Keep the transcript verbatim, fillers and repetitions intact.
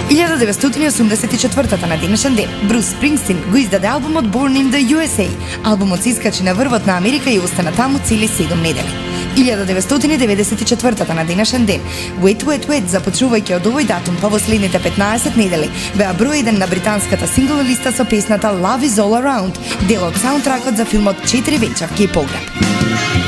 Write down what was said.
илјада деветстотини осумдесет и четвртата на денешен ден, Брус Спрингстин го издаде албумот Born in the ю ес ей. Албумот се искачи на врвот на Америка и остана таму цели седум недели. илјада деветстотини деветдесет и четвртата на денешен ден, Wet Wet Wet, започнувајќи од овој датум па во следните петнаесет недели, беа број еден на британската сингл листа со песната Love is All Around, дел од саундтракот за филмот Четири вечерки и погреб.